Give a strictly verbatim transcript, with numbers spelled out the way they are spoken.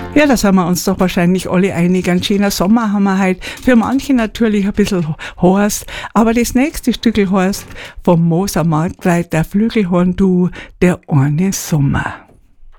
Ja, da sind wir uns doch wahrscheinlich alle einig. Ein schöner Sommer haben wir heute. Für manche natürlich ein bisschen heiß, aber das nächste Stückel heißt vom Moser Markgreit, der Flügelhorn-Duo, der eine Sommer.